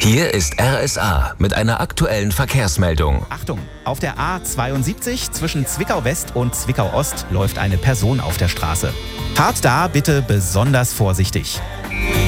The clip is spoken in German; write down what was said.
Hier ist RSA mit einer aktuellen Verkehrsmeldung. Achtung, auf der A72 zwischen Zwickau-West und Zwickau-Ost läuft eine Person auf der Straße. Fahrt da bitte besonders vorsichtig.